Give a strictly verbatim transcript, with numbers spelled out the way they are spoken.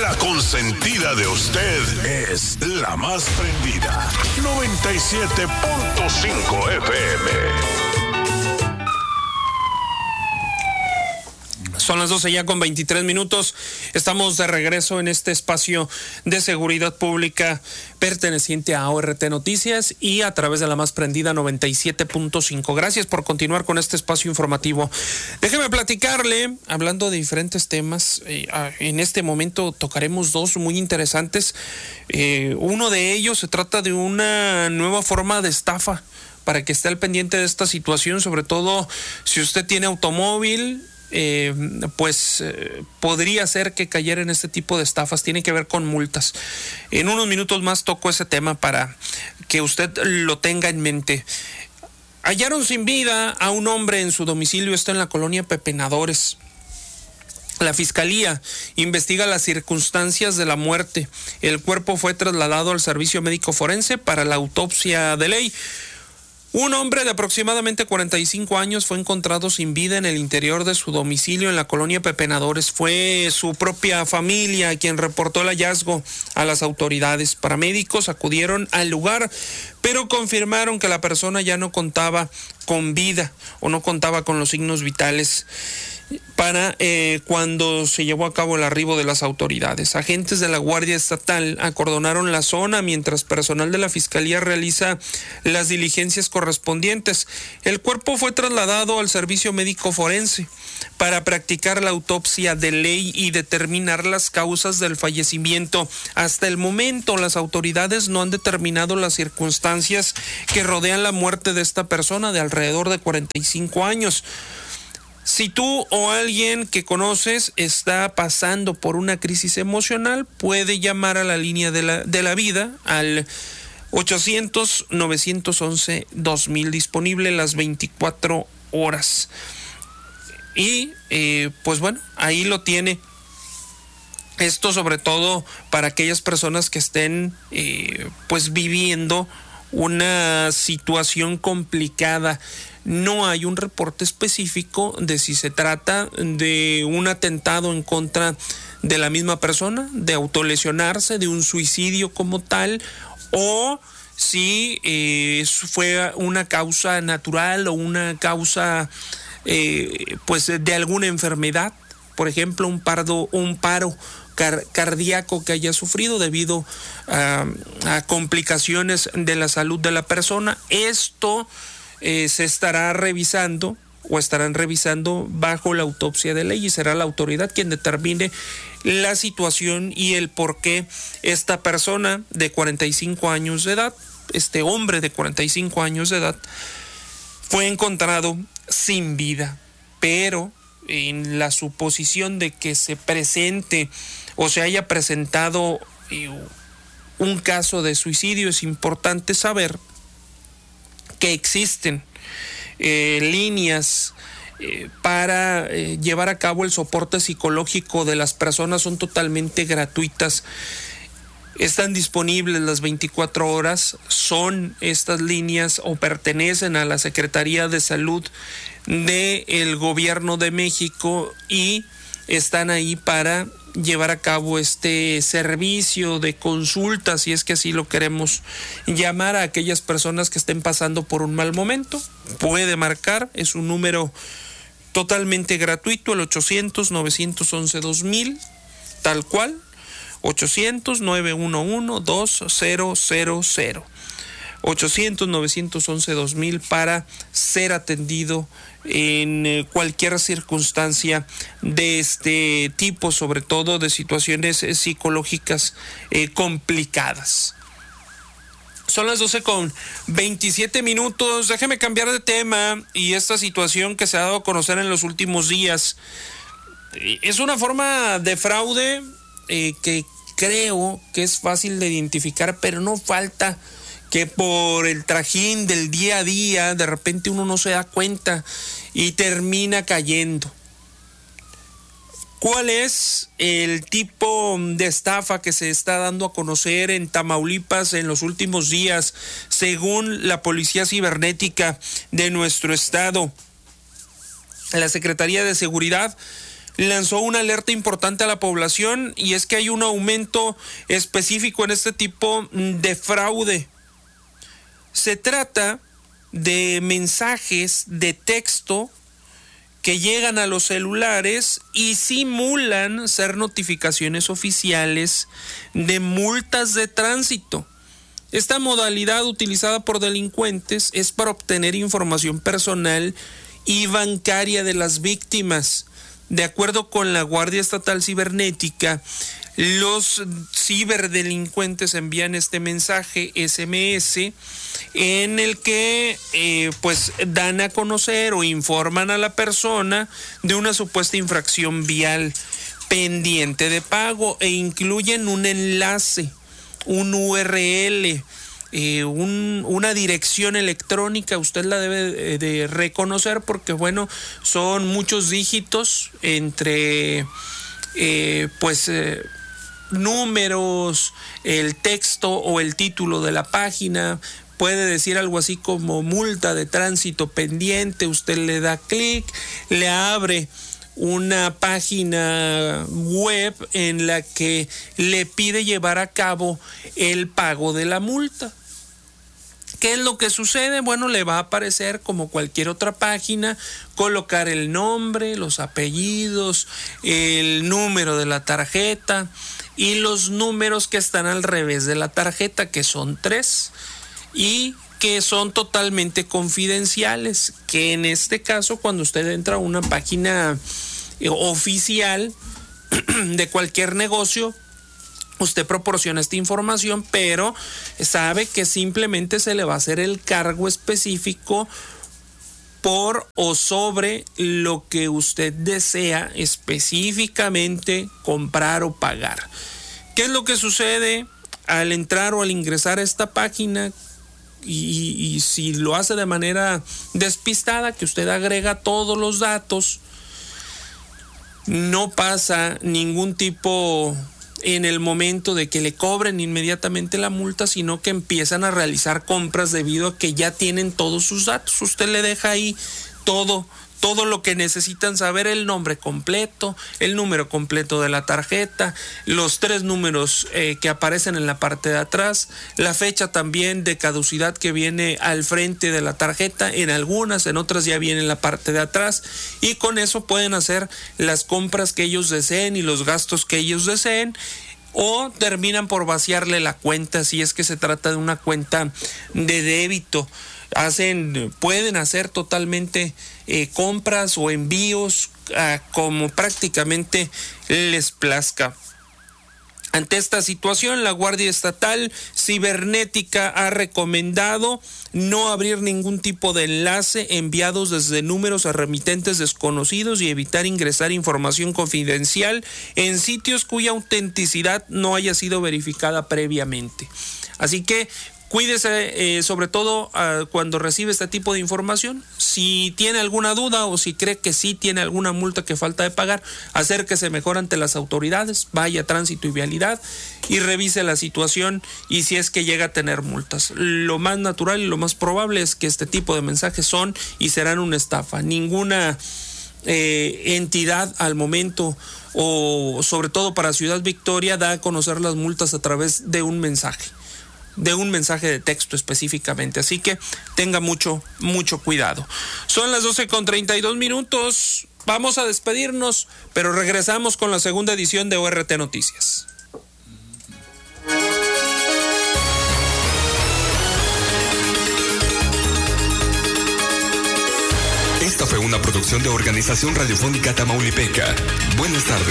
La consentida de usted es la más prendida. noventa y siete punto cinco F M. Son las doce ya con veintitrés minutos. Estamos de regreso en este espacio de seguridad pública perteneciente a O R T Noticias y a través de la más prendida noventa y siete punto cinco. Gracias por continuar con este espacio informativo. Déjeme platicarle, hablando de diferentes temas. Eh, en este momento tocaremos dos muy interesantes. Eh, uno de ellos se trata de una nueva forma de estafa, para que esté al pendiente de esta situación, sobre todo si usted tiene automóvil. Eh, pues eh, podría ser que cayera en este tipo de estafas. Tiene que ver con multas. En unos minutos más toco ese tema para que usted lo tenga en mente. Hallaron sin vida a un hombre en su domicilio, está en la colonia Pepenadores. La fiscalía investiga las circunstancias de la muerte. El cuerpo fue trasladado al servicio médico forense para la autopsia de ley. Un hombre de aproximadamente cuarenta y cinco años fue encontrado sin vida en el interior de su domicilio en la colonia Pepenadores. Fue su propia familia quien reportó el hallazgo a las autoridades. Paramédicos acudieron al lugar, pero confirmaron que la persona ya no contaba con vida o no contaba con los signos vitales para eh, cuando se llevó a cabo el arribo de las autoridades. Agentes de la Guardia Estatal acordonaron la zona mientras personal de la Fiscalía realiza las diligencias correspondientes. El cuerpo fue trasladado al servicio médico forense para practicar la autopsia de ley y determinar las causas del fallecimiento. Hasta el momento, las autoridades no han determinado las circunstancias que rodean la muerte de esta persona de alrededor de cuarenta y cinco años. Si tú o alguien que conoces está pasando por una crisis emocional, puede llamar a la línea de la, de la vida al ochocientos, novecientos once, dos mil, disponible las veinticuatro horas. Y eh, pues bueno, ahí lo tiene. Esto sobre todo para aquellas personas que estén eh, pues viviendo una situación complicada. No hay un reporte específico de si se trata de un atentado en contra de la misma persona, de autolesionarse, de un suicidio como tal, o si eh, fue una causa natural o una causa eh, pues de alguna enfermedad, por ejemplo un pardo, un paro car- cardíaco que haya sufrido debido a, a complicaciones de la salud de la persona. Esto Eh, se estará revisando o estarán revisando bajo la autopsia de ley y será la autoridad quien determine la situación y el por qué esta persona de cuarenta y cinco años de edad, este hombre de cuarenta y cinco años de edad, fue encontrado sin vida. Pero en la suposición de que se presente o se haya presentado eh, un caso de suicidio, es importante saber que existen eh, líneas eh, para eh, llevar a cabo el soporte psicológico de las personas. Son totalmente gratuitas, están disponibles las veinticuatro horas. Son estas líneas o pertenecen a la Secretaría de Salud del Gobierno de México y están ahí para llevar a cabo este servicio de consulta, si es que así lo queremos llamar, a aquellas personas que estén pasando por un mal momento. Puede marcar, es un número totalmente gratuito, el ochocientos, novecientos once, dos mil, tal cual, ochocientos, nueve uno uno, dos cero cero cero. ochocientos, novecientos once, dos mil para ser atendido en cualquier circunstancia de este tipo, sobre todo de situaciones psicológicas eh, complicadas. Son las doce con veintisiete minutos. Déjeme cambiar de tema y esta situación que se ha dado a conocer en los últimos días. Es una forma de fraude eh, que creo que es fácil de identificar, pero no falta que por el trajín del día a día de repente uno no se da cuenta y termina cayendo. ¿Cuál es el tipo de estafa que se está dando a conocer en Tamaulipas en los últimos días, según la Policía Cibernética de nuestro estado? La Secretaría de Seguridad lanzó una alerta importante a la población, y es que hay un aumento específico en este tipo de fraude. Se trata de mensajes de texto que llegan a los celulares y simulan ser notificaciones oficiales de multas de tránsito. Esta modalidad utilizada por delincuentes es para obtener información personal y bancaria de las víctimas. De acuerdo con la Guardia Estatal Cibernética, los ciberdelincuentes envían este mensaje ese eme ese en el que eh, pues dan a conocer o informan a la persona de una supuesta infracción vial pendiente de pago, e incluyen un enlace, un u erre ele, eh, un, una dirección electrónica. Usted la debe de reconocer porque, bueno, son muchos dígitos entre eh, pues eh, números, el texto o el título de la página. Puede decir algo así como multa de tránsito pendiente. Usted le da clic, le abre una página web en la que le pide llevar a cabo el pago de la multa. ¿Qué es lo que sucede? Bueno, le va a aparecer como cualquier otra página, colocar el nombre, los apellidos, el número de la tarjeta y los números que están al revés de la tarjeta, que son tres y que son totalmente confidenciales, que en este caso, cuando usted entra a una página oficial de cualquier negocio, usted proporciona esta información, pero sabe que simplemente se le va a hacer el cargo específico por o sobre lo que usted desea específicamente comprar o pagar. ¿Qué es lo que sucede al entrar o al ingresar a esta página? Y, y si lo hace de manera despistada, que usted agrega todos los datos, no pasa ningún tipo en el momento de que le cobren inmediatamente la multa, sino que empiezan a realizar compras debido a que ya tienen todos sus datos. Usted le deja ahí todo, todo lo que necesitan saber: el nombre completo, el número completo de la tarjeta, los tres números eh, que aparecen en la parte de atrás, la fecha también de caducidad que viene al frente de la tarjeta, en algunas, en otras ya viene en la parte de atrás, y con eso pueden hacer las compras que ellos deseen y los gastos que ellos deseen, o terminan por vaciarle la cuenta si es que se trata de una cuenta de débito. Hacen, pueden hacer totalmente eh, compras o envíos eh, como prácticamente les plazca. Ante esta situación, la Guardia Estatal Cibernética ha recomendado no abrir ningún tipo de enlace enviados desde números a remitentes desconocidos y evitar ingresar información confidencial en sitios cuya autenticidad no haya sido verificada previamente. Así que cuídese, eh, sobre todo uh, cuando recibe este tipo de información. Si tiene alguna duda o si cree que sí tiene alguna multa que falta de pagar, acérquese mejor ante las autoridades, vaya a Tránsito y Vialidad y revise la situación, y si es que llega a tener multas. Lo más natural y lo más probable es que este tipo de mensajes son y serán una estafa. Ninguna eh, entidad al momento, o sobre todo para Ciudad Victoria, da a conocer las multas a través de un mensaje. de un mensaje de texto específicamente, así que tenga mucho, mucho cuidado. Son las doce con treinta y dos minutos, vamos a despedirnos, pero regresamos con la segunda edición de O R T Noticias. Esta fue una producción de Organización Radiofónica Tamaulipeca. Buenas tardes.